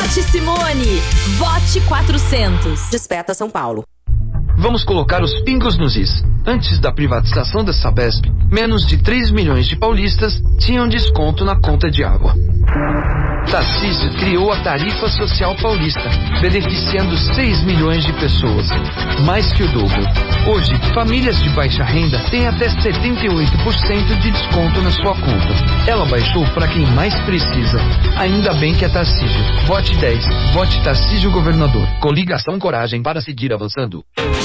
Vote Simone! Vote 400. Desperta São Paulo. Vamos colocar os pingos nos is. Antes da privatização da Sabesp, menos de 3 milhões de paulistas tinham desconto na conta de água. Tarcísio criou a Tarifa Social Paulista, beneficiando 6 milhões de pessoas, mais que o dobro. Hoje, famílias de baixa renda têm até 78% de desconto na sua conta. Ela baixou para quem mais precisa. Ainda bem que é Tarcísio. Vote 10. Vote Tarcísio Governador. Coligação Coragem para seguir avançando.